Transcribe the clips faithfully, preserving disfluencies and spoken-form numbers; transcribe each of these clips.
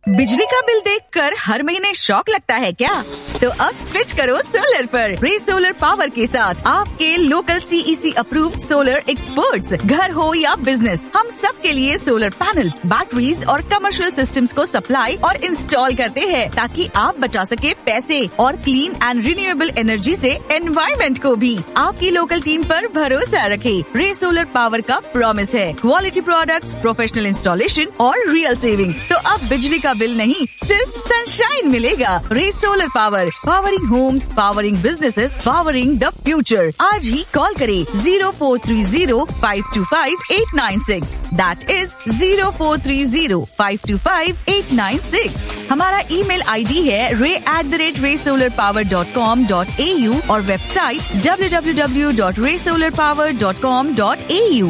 बिजली का बिल देखकर हर महीने शॉक लगता है क्या? तो अब स्विच करो सोलर पर। रे सोलर पावर के साथ आपके local CEC approved solar experts, घर हो या बिजनेस, हम सब के लिए सोलर पैनल्स, बैटरीज और कमर्शियल सिस्टम्स को सप्लाई और इंस्टॉल करते हैं ताकि आप बचा सके पैसे और क्लीन एंड रिन्यूएबल एनर्जी से एनवायरमेंट को भी। आपकी लोकल टीम पर भरोसा रखें। रे सोलर पावर का प्रॉमिस है क्वालिटी प्रोडक्ट्स, प्रोफेशनल इंस्टॉलेशन और रियल सेविंग्स। तो अब बिजली का बिल नहीं, सिर्फ सनशाइन मिलेगा। रे solar power, powering Holmes, powering businesses, powering the future. आज ही कॉल करें zero four three zero five to five eight nine six. That is zero four three zero five to five eight nine six. हमारा email ID है रे at the rate रे solar power dot com dot A you और website W W W dot रे solar power dot com dot A you.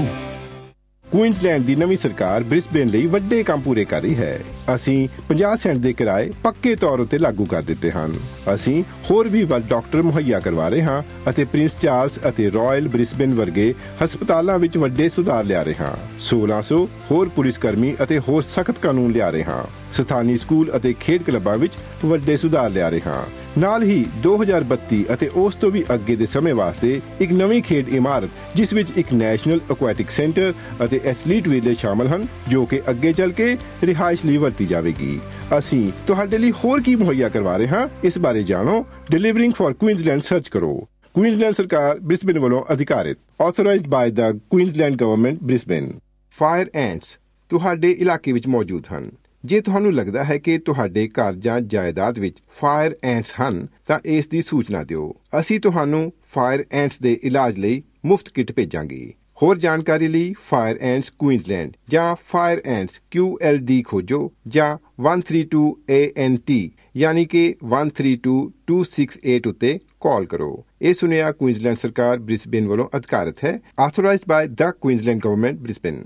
Queensland ਦੀ ਨਵੀਂ ਸਰਕਾਰ Brisbane ਲਈ ਵੱਡੇ ਕੰਮ ਪੂਰੇ ਕਰ ਰਹੀ ਹੈ। ਅਸੀਂ ਪੰਜਾਹ ਸੈਂਟ ਦੇ ਕਿਰਾਏ ਪੱਕੇ ਤੌਰ ਉੱਤੇ ਲਾਗੂ ਕਰ ਦਿੱਤੇ ਹਨ। ਅਸੀਂ ਹੋਰ ਵੀ ਵੱਧ ਡਾਕਟਰ ਮੁਹੱਈਆ ਕਰਵਾ ਰਹੇ ਹਾਂ ਅਤੇ ਪ੍ਰਿੰਸ ਚਾਰਲਸ ਅਤੇ ਰਾਇਲ ਬ੍ਰਿਸਬੇਨ ਵਰਗੇ ਹਸਪਤਾਲਾਂ ਵਿੱਚ ਵੱਡੇ ਸੁਧਾਰ ਲਿਆ ਰਹੇ ਹਾਂ। ਸੋਲਾਂ ਸੌ ਹੋਰ ਪੁਲਿਸ ਕਰਮੀ ਅਤੇ ਹੋਰ ਸਖਤ ਕਾਨੂੰਨ ਲਿਆ ਰਹੇ ਹਾਂ। ਸਥਾਨੀ ਸਕੂਲ ਅਤੇ ਖੇਡ ਕਲੱਬਾਂ ਵਿੱਚ ਵੱਡੇ ਸੁਧਾਰ ਲਿਆ ਰਹੇ ਹਾਂ। ਨਾਲ ਹੀ ਦੋ ਹਜ਼ਾਰ ਬੱਤੀ ਅਤੇ ਉਸ ਤੋਂ ਵੀ ਅੱਗੇ ਦੇ ਸਮੇਂ ਵਾਸਤੇ ਇੱਕ ਨਵੀਂ ਖੇਡ ਇਮਾਰਤ ਜਿਸ ਵਿੱਚ ਇੱਕ ਨੈਸ਼ਨਲ ਐਕੁਐਟਿਕ ਸੈਂਟਰ ਅਤੇ ਐਥਲੀਟ ਵਿਲੇਜ ਸ਼ਾਮਲ ਹਨ ਜੋ ਕਿ ਅੱਗੇ ਚੱਲ ਕੇ ਰਿਹਾਇਸ਼ ਲਈ ਵਰਤੀ ਜਾਵੇਗੀ। ਅਸੀਂ ਤੁਹਾਡੇ ਲਈ ਹੋਰ ਕੀ ਮੁਹੱਈਆ ਕਰਵਾ ਰਹੇ ਹਾਂ, ਇਸ ਬਾਰੇ ਜਾਣੋ। ਡਿਲੀਵਰਿੰਗ ਫॉर ਕੁਈਨਜ਼ਲੈਂਡ ਸਰਚ ਕਰੋ। ਕੁਈਨਜ਼ਲੈਂਡ ਸਰਕਾਰ ਬ੍ਰਿਸਬੇਨ ਵੱਲੋਂ ਅਧਿਕਾਰਿਤ, ਆਥੋਰਾਈਜ਼ਡ ਬਾਈ ਦਾ ਕੁਈਨਜ਼ਲੈਂਡ ਗਵਰਨਮੈਂਟ ਬ੍ਰਿਸਬੇਨ। ਫਾਇਰ ਐਂਟਸ ਤੁਹਾਡੇ ਇਲਾਕੇ ਵਿੱਚ ਮੌਜੂਦ ਹਨ। ਜੇ ਤੁਹਾਨੂੰ ਲੱਗਦਾ ਹੈ ਕਿ ਤੁਹਾਡੇ ਘਰ ਜਾਂ ਜਾਇਦਾਦ ਵਿੱਚ ਫਾਇਰ ਐਂਟਸ ਹਨ ਤਾਂ ਇਸ ਦੀ ਸੂਚਨਾ ਦਿਓ। ਅਸੀਂ ਤੁਹਾਨੂੰ ਫਾਇਰ ਐਂਟਸ ਦੇ ਇਲਾਜ ਲਈ ਮੁਫਤ ਕਿੱਟ ਭੇਜਾਂਗੇ। ਹੋਰ ਜਾਣਕਾਰੀ ਲਈ ਫਾਇਰ ਐਂਟਸ ਕੁਈਨਜ਼ਲੈਂਡ ਜਾਂ ਫਾਇਰ ਐਂਟਸ ਕਿਊ ਐਲ ਡੀ ਖੋਜੋ ਜਾਂ one three two A N T ਯਾਨੀ ਕਿ one three two two six eight ਉੱਤੇ ਕਾਲ ਕਰੋ। ਇਹ ਸੁਨੇਹਾ ਕੁਈਨਜ਼ਲੈਂਡ ਸਰਕਾਰ ਬ੍ਰਿਸਬੇਨ ਵੱਲੋਂ ਅਧਿਕਾਰਿਤ ਹੈ, authorised by the Queensland government Brisbane.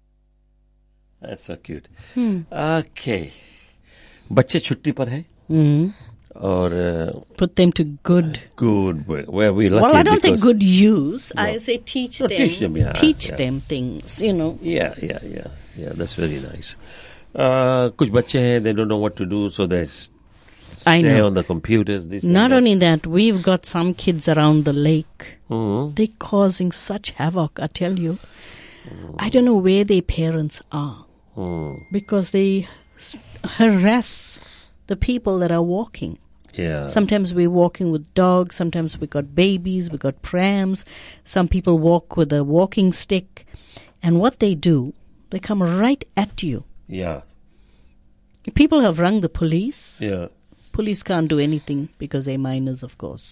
That's so cute. Hmm. Okay. बच्चे छुट्टी पर है Hmm. और uh, Put them to good. good where we lucky. Well, I don't say because- good use. No. I say teach No, them. teach them, yeah, teach yeah. them things. You know. Yeah, yeah, yeah, yeah. That's very nice. Uh, कुछ बच्चे हैं, they don't know what to do, so they s- I stay know. on the computers. This and Not that. only that, we've got some kids around the lake. Mhm. They're causing such havoc. I tell you. I don't know where their parents are. Hmm. Because they s- harass the people that are walking. Yeah. Sometimes we're walking with dogs, sometimes we got babies, we got prams, some people walk with a walking stick. And what they do, they come right at you. Yeah. People have rung the police. Yeah. Police can't do anything because they're minors, of course.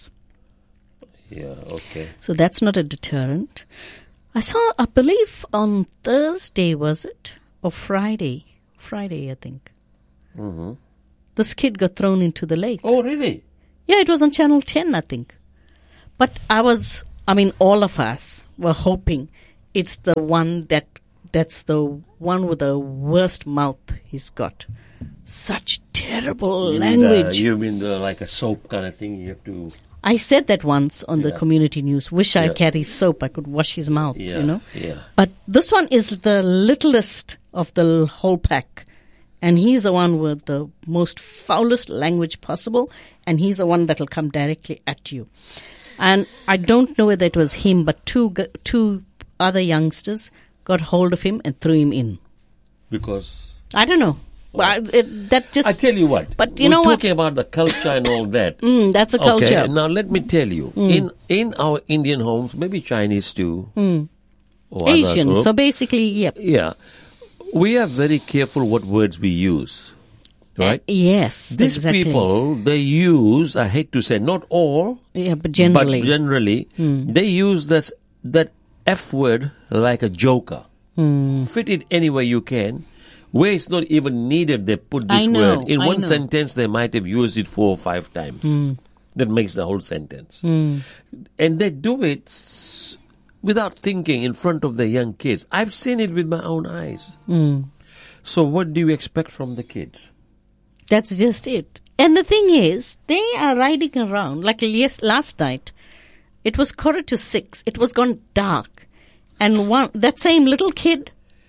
Yeah. Okay. So that's not a deterrent. I saw, I believe on Thursday, was it? Or Friday. Friday, I think. Mm-hmm. This kid got thrown into the lake. Oh, really? Yeah, it was on Channel ten, I think. But I was, I mean, all of us were hoping it's the one that, that's the one with the worst mouth he's got. Such terrible You mean language. the- you mean the like a soap kind of thing? You have to. I said that once on the Yeah. community news. Wish I Yeah. carry soap. I could wash his mouth, Yeah. you know. Yeah. But this one is the littlest of the whole pack. And he's the one with the most foulest language possible. And he's the one that will come directly at you. And I don't know whether it was him, but two g- two other youngsters got hold of him and threw him in. Because. I don't know. Well, I- it, that just. I tell you what. But you we're know what? talking about the culture and all that. Mm, that's a culture. Okay, now let me tell you. In in our Indian homes, maybe Chinese too. Mm. Or other Asian. group, So basically, yep. yeah, we are very careful what words we use, right? Uh, yes. These exactly. people, they use, I hate to say, not all, Yeah, but generally. but generally, they use that, that F word like a joker. Hmm. Fit it anywhere you can. Where it's not even needed, they put this I know, word. In I one know. sentence, they might have used it four or five times. That makes the whole sentence. And they do it s- without thinking in front of the young kids. I've seen it with my own eyes. So what do you expect from the kids? That's just it. And the thing is, they are riding around, like yes, last night, it was quarter to six, it was gone dark. And one, that same little kid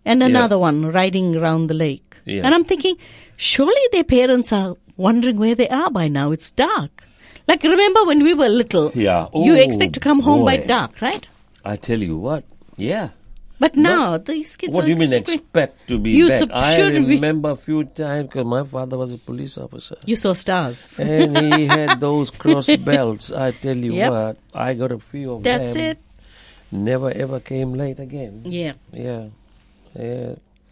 and Yeah. another one riding around the lake. Yeah. And I'm thinking, surely their parents are wondering where they are by now. It's dark. Like, remember when we were little? Yeah. You Oh, expect to come home by boy. dark, right? I tell you what. Yeah. But now these kids What are do you mean extreme- expect to be You back? sup- I should be- remember a few times because my father was a police officer. You saw stars. And he had those cross belts. I tell you Yep. what, I got a few of That's them. it. Never ever came late again. Yeah. Yeah. Yeah.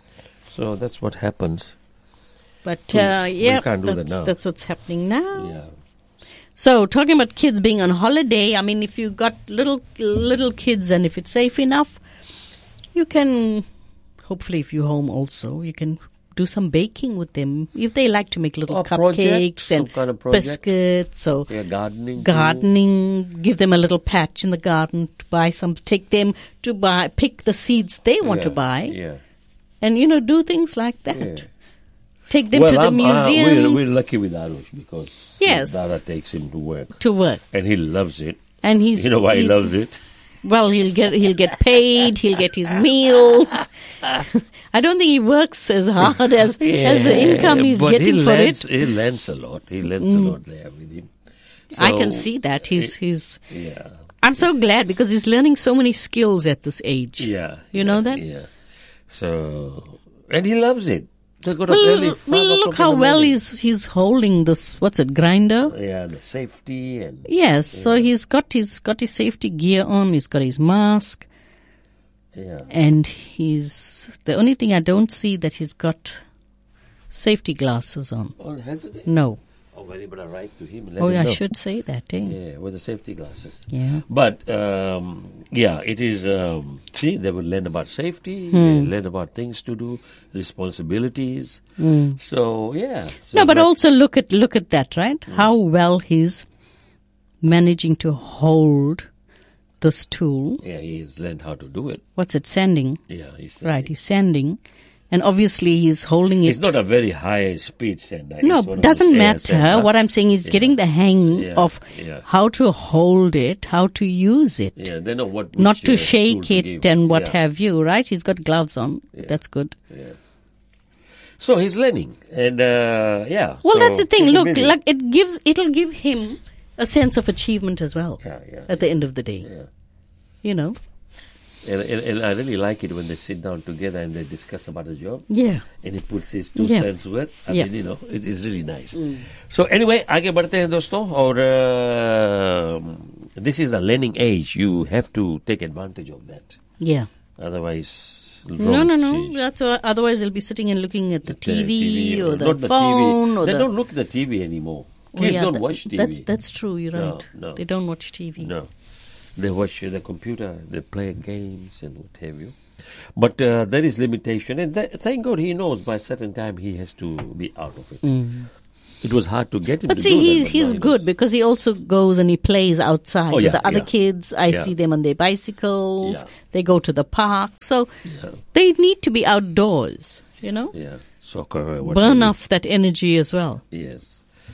So that's what happens. But Hmm. uh, yeah, can't do that that's, now. that's what's happening now. Yeah. So talking about kids being on holiday, I mean, if you got little little kids and if it's safe enough, you can, hopefully if you're home also, you can do some baking with them. If they like to make little Or project, cupcakes some and kind of project. biscuits or Yeah, gardening. too. gardening, give them a little patch in the garden to buy some, take them to buy, pick the seeds they want to Yeah, buy Yeah. and, you know, do things like that. Yeah. Take them well, to the I'm, uh, museum we're, we're lucky with Arush because Yes. Dara takes him to work. to work. And he loves it. And he's, You know why he he's- loves it? Well, he'll get he'll get paid. He'll get his meals. I don't think he works as hard as as the income he's but getting he for learns, it. He learns a lot. He learns a lot there with him. I So, can see that he's he's. Yeah. I'm so glad because he's learning so many skills at this age. Yeah. You yeah, know that? Yeah. So, and he loves it. They got up Well, early, five well, look o'clock how in the well morning. he's he's holding this. What's it, grinder? Yeah, the safety and Yes. So he's got his got his safety gear on. He's got his mask, yeah. and he's the only thing I don't see that he's got safety glasses on. Oh, has it? No. Oh, well, you better write to him. And let Oh, him I know. should say that, eh? Yeah, with the safety glasses. Yeah. But um, yeah, it is. Um, see, they will learn about safety. Hmm. They learn about things to do, responsibilities. So yeah. So Hmm. No, but that- also look at look at that, right? How well he's managing to hold this tool. yeah, he's learned how to do it. What's it, sanding? Yeah, he's Right, he's sanding, and obviously he's holding it. It's not a very high speed sander. no, It's one of doesn't those air matter. sander. What I'm saying is Yeah. getting the hang Yeah, of yeah. how to hold it, how to use it, Yeah, they know what. not which, to uh, shake tool to it give. and what Yeah, have you. Right? He's got gloves on. Yeah. That's good. Yeah. So he's learning, and uh, yeah. Well, so that's the thing. keep him Look, busy. like it gives it'll give him a sense of achievement as well. Yeah, yeah, At the end of the day, yeah. you know. And, and, and I really like it when they sit down together and they discuss about the job. Yeah. And he puts his two Yeah. cents worth. I Yeah. mean, you know, it is really nice. So anyway, आगे बढ़ते हैं दोस्तों और uh, this is a learning age. You have to take advantage of that. Yeah. Otherwise, No, wrong no, no. change. That's why, otherwise, they'll be sitting and looking at the, The T V, or the not phone T V. or They the. don't look at the T V anymore. Oh, Kids yeah, don't that- watch T V. That's that's true. You're No, right. no. They don't watch T V. No. They watch uh, the computer, they play games and what have you. But uh, there is limitation. And th- thank God he knows by a certain time he has to be out of it. It was hard to get him But to see, do he's that, he's now he good knows. because he also goes and he plays outside Oh, with yeah, the other yeah. kids. I Yeah. see them on their bicycles. Yeah. They go to the park, so Yeah. they need to be outdoors. You know, Yeah, soccer. What burn have you. off that energy as well. Yes.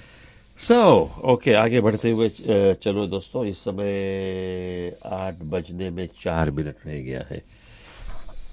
So, okay, आगे बढ़ते हुए अ, चलो दोस्तों इस समय आठ बजने में चार मिनट रह गया है